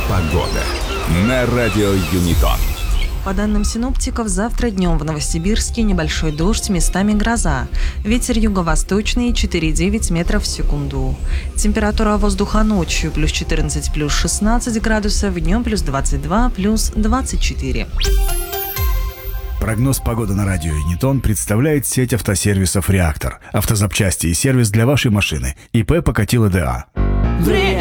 Погода на радио Юнитон. По данным синоптиков, завтра днем в Новосибирске небольшой дождь, местами гроза. Ветер юго-восточный 4,9 метров в секунду. Температура воздуха ночью плюс 14, плюс 16 градусов, днем плюс 22, плюс 24. Прогноз погоды на радио Юнитон представляет сеть автосервисов «Реактор». Автозапчасти и сервис для вашей машины. ИП Покатило ДА. Время!